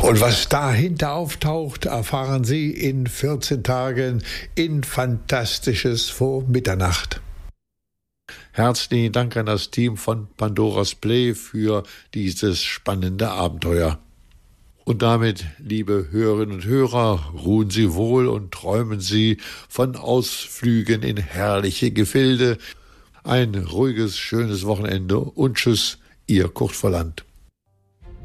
Und was dahinter auftaucht, erfahren Sie in 14 Tagen in Fantastisches vor Mitternacht. Herzlichen Dank an das Team von Pandora's Play für dieses spannende Abenteuer. Und damit, liebe Hörerinnen und Hörer, ruhen Sie wohl und träumen Sie von Ausflügen in herrliche Gefilde. Ein ruhiges, schönes Wochenende und tschüss, Ihr Kurt Volland.